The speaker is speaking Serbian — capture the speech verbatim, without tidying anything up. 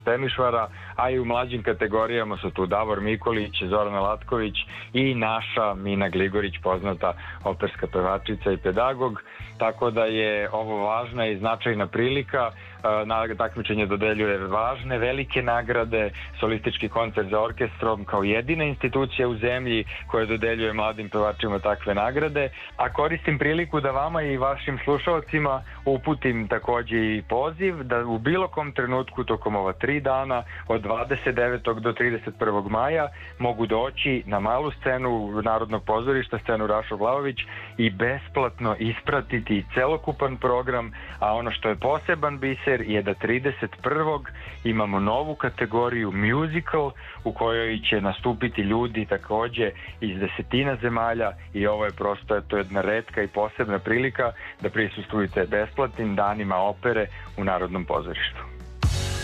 Temišvara, a i u mlađim kategorijama su tu Davor Mikolić, Zorana Latković i naša Mina Gligorić, poznata operska pevačica i pedagog, tako da je ovo važna i značajna prilika. Na takmičenje dodeljuje važne, velike nagrade, solistički koncert za orkestrom kao jedina institucija u zemlji koja dodeljuje mladim pevačima takve nagrade, a koristim priliku da vama i vašim slušalcima uputim takođe i poziv da u bilo kom trenutku tokom ova tri dana od dvadeset devetog do trideset prvog maja mogu doći na malu scenu Narodnog pozorišta, scenu Rašo Vlahović, i besplatno ispratiti celokupan program, a ono što je poseban biser je da trideset prvog imamo novu kategoriju musical u kojoj će nastupiti ljudi takođe iz desetina zemalja i ovo je prosto to je jedna retka i posebna prilika da prisustvujete besplatnim danima opere u Narodnom pozorištu.